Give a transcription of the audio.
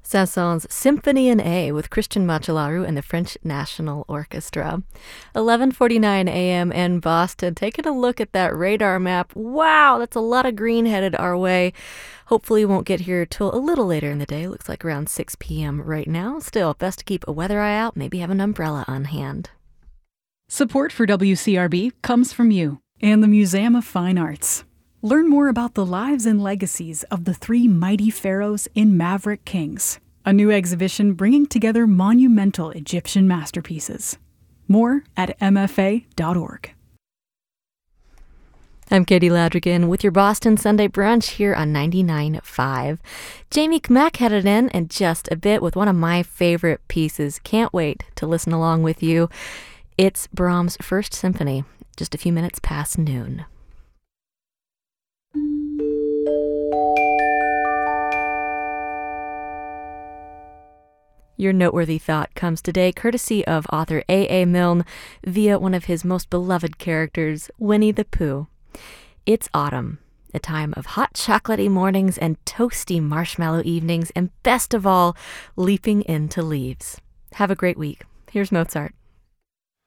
Saint-Saëns Symphony in A with Christian Macellaro and the French National Orchestra. 11:49 a.m. in Boston. Taking a look at that radar map. Wow, that's a lot of green headed our way. Hopefully won't get here till a little later in the day. Looks like around 6 p.m. right now. Still, best to keep a weather eye out. Maybe have an umbrella on hand. Support for WCRB comes from you and the Museum of Fine Arts. Learn more about the lives and legacies of the three mighty pharaohs in Maverick Kings, a new exhibition bringing together monumental Egyptian masterpieces. More at mfa.org. I'm Katie Ladrigan with your Boston Sunday Brunch here on 99.5. Jamie Kmack headed in just a bit with one of my favorite pieces. Can't wait to listen along with you. It's Brahms' First Symphony, just a few minutes past noon. Your noteworthy thought comes today courtesy of author A.A. Milne via one of his most beloved characters, Winnie the Pooh. It's autumn, a time of hot chocolatey mornings and toasty marshmallow evenings, and best of all, leaping into leaves. Have a great week. Here's Mozart.